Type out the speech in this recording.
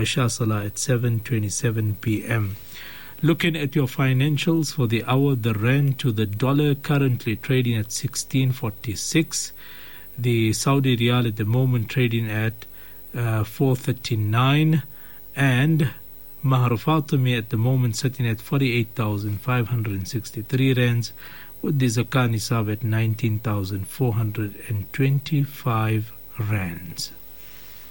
Isha Salah at 7:27 p.m. Looking at your financials for the hour, the rand to the dollar currently trading at 16.46. The Saudi Riyal at the moment trading at 4.39, and Mahr Fatimi at the moment sitting at 48,563 rands, with the Zakat Nisab at 19,425 rands.